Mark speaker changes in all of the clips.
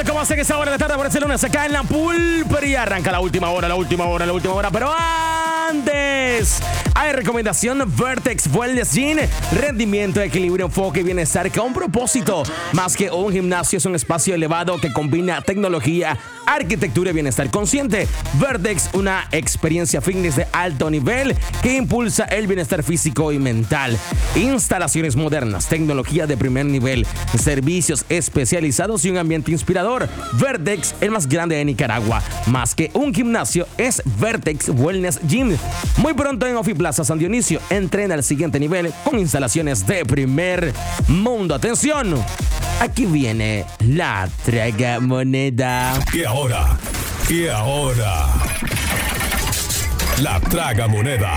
Speaker 1: Disfrútale como hace esa hora de la tarde por ese lunes acá en la pulpería. Arranca la última hora. Pero antes, hay recomendación Vertex Wellness Gym. Rendimiento, equilibrio, enfoque y bienestar con un propósito. Más que un gimnasio, es un espacio elevado que combina tecnología, arquitectura y bienestar consciente. Vertex, una experiencia fitness de alto nivel que impulsa el bienestar físico y mental. Instalaciones modernas, tecnología de primer nivel, servicios especializados y un ambiente inspirador. Vertex, el más grande de Nicaragua. Más que un gimnasio, es Vertex Wellness Gym. Muy pronto en Ofiplaza San Dionisio. Entrena al siguiente nivel con instalaciones de primer mundo. Atención, aquí viene la tragamoneda.
Speaker 2: Y ahora, la tragamoneda.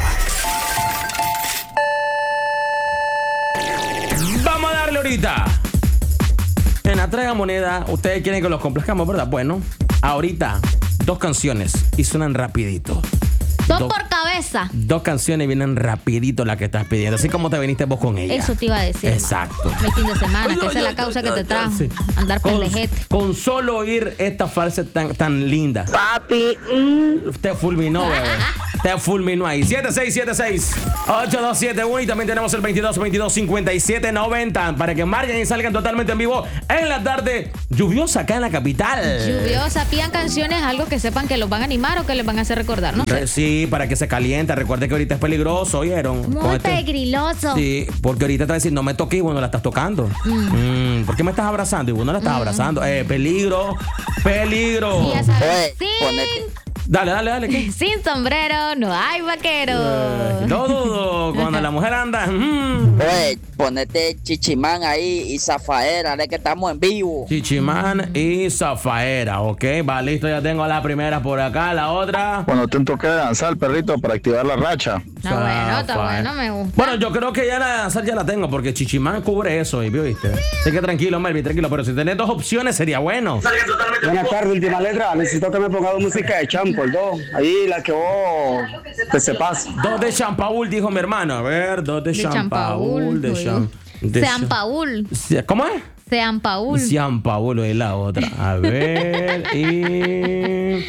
Speaker 1: Vamos a darle ahorita. En la tragamoneda, ustedes quieren que los complazcamos, ¿verdad? Bueno, ahorita 2 canciones y suenan rapidito.
Speaker 3: Dos por cabeza.
Speaker 1: 2 canciones vienen rapidito las que estás pidiendo, así como te viniste vos con ella.
Speaker 3: Eso te iba a decir.
Speaker 1: Exacto.
Speaker 3: El fin de semana, que esa es la causa que te trajo.
Speaker 1: Sí.
Speaker 3: Andar pendejete.
Speaker 1: Con solo oír esta frase tan linda.
Speaker 4: Papi,
Speaker 1: Usted fulminó, bebé. Te fulminó ahí. 7676-8271 y también tenemos el 2222-5790 para que marquen y salgan totalmente en vivo en la tarde lluviosa acá en la capital.
Speaker 3: Lluviosa, pidan canciones, algo que sepan que los van a animar o que les van a hacer recordar, ¿no?
Speaker 1: Sí, para que se caliente. Recuerde que ahorita es peligroso, ¿oyeron?
Speaker 3: Muy peligroso.
Speaker 1: Sí, porque ahorita te va a decir, no me toques y vos no la estás tocando. ¿Por qué me estás abrazando y vos no la estás abrazando? Peligro.
Speaker 3: Y ya sabes,
Speaker 4: ponete.
Speaker 1: Dale, ¿qué?
Speaker 3: sin sombrero no hay vaquero.
Speaker 1: No dudo, cuando la mujer anda.
Speaker 4: Oye, ponete Chichimán ahí y Zafaera, de que estamos en vivo.
Speaker 1: Chichimán y Zafaera, ok, va, listo, ya tengo la primera por acá, la otra.
Speaker 5: Cuando te toque danzar, perrito, para activar la racha.
Speaker 3: Está bueno, me gusta.
Speaker 1: Bueno, yo creo que ya la danzar ya la tengo, porque Chichimán cubre eso, y ¿viste? Así que tranquilo, Melvin, tranquilo, pero si tenés 2 opciones sería bueno.
Speaker 6: Buenas tardes, última letra. Necesito que me pongas música de Champo, el 2. Ahí la que vos te sepas.
Speaker 1: 2 de Champaúl, dijo mi hermano. A ver, 2 de Champaúl.
Speaker 3: Sean Paul.
Speaker 1: ¿Cómo es?
Speaker 3: Sean Paul.
Speaker 1: Sean Paul es la otra. A ver, y...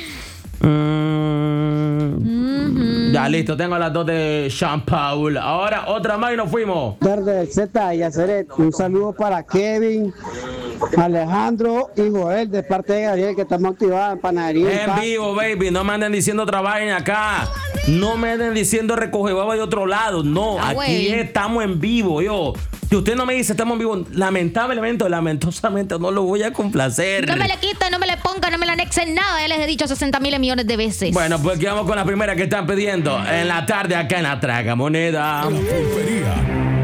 Speaker 1: Ya, listo, tengo las 2 de Sean Paul. Ahora otra más y nos fuimos.
Speaker 6: Tarde, Z y Aceret. Un saludo para Kevin, Alejandro y Joel, de parte de Gabriel, que estamos activados en panadería.
Speaker 1: En vivo, baby. No me anden diciendo otra vaina acá. No me anden diciendo recoge baba de otro lado. No, aquí estamos en vivo, yo. Si usted no me dice estamos en vivo, lamentosamente no lo voy a complacer.
Speaker 3: No me le quiten, no me le pongan, no me le anexen nada. Ya les he dicho 60,000 millones de veces.
Speaker 1: Bueno, pues aquí vamos con la primera que están pidiendo en la tarde acá en la Tragamoneda.
Speaker 2: La pulpería.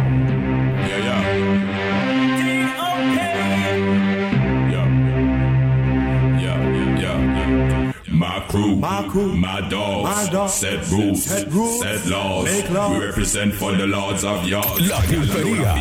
Speaker 2: My crew, my dogs, set rules, set laws. We represent for the lords of yards. La pulpería.